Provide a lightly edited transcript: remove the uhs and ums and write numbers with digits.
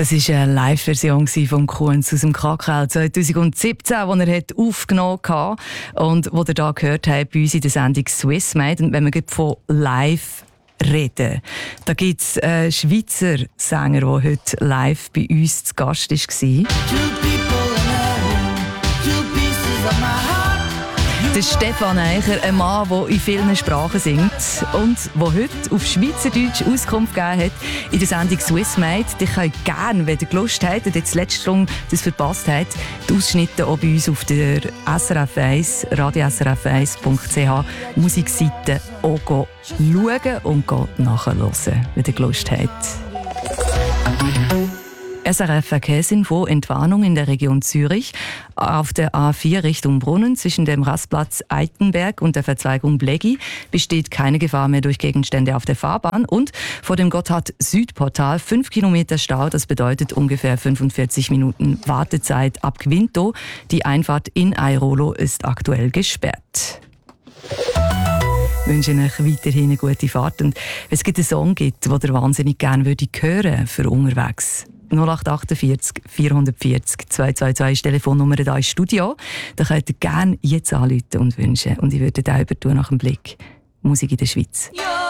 Das war eine Live-Version von «Kunz» aus dem KKL 2017, die er aufgenommen hat und die ihr hier gehört habt bei uns in der Sendung «Swiss Made». Und wenn wir von live reden, da gibt es einen Schweizer Sänger, der heute live bei uns zu Gast war. Der Stefan Eicher, ein Mann, der in vielen Sprachen singt und der heute auf Schweizerdeutsch Auskunft gegeben hat in der Sendung «Swiss Made». Die könnt gerne, wenn ihr Lust habt und jetzt letzte Stunde das verpasst habt, die Ausschnitte auch bei uns auf der SRF 1, radiosrf1.ch Musikseite auch schauen und nachhören, wenn ihr Lust habt. SRF Verkehrsinfo: Entwarnung in der Region Zürich. Auf der A4 Richtung Brunnen zwischen dem Rastplatz Eitenberg und der Verzweigung Bleggi besteht keine Gefahr mehr durch Gegenstände auf der Fahrbahn. Und vor dem Gotthard-Südportal 5 Kilometer Stau. Das bedeutet ungefähr 45 Minuten Wartezeit ab Quinto. Die Einfahrt in Airolo ist aktuell gesperrt. Ich wünsche euch weiterhin eine gute Fahrt. Und wenn es einen Song gibt, den ihr wahnsinnig gerne hören würdet für unterwegs, 0848 440 222 ist die Telefonnummer hier im Studio. Da könnt ihr gerne jetzt anrufen und wünschen. Und ich würde auch übertun nach dem Blick Musik in der Schweiz.